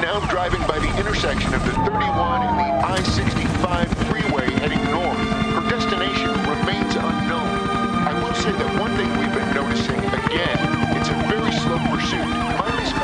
now driving by the intersection of the 31 and the I-65 freeway heading north. Her destination remains unknown. I will say that one thing we've been noticing, again, it's a very slow pursuit. Miley's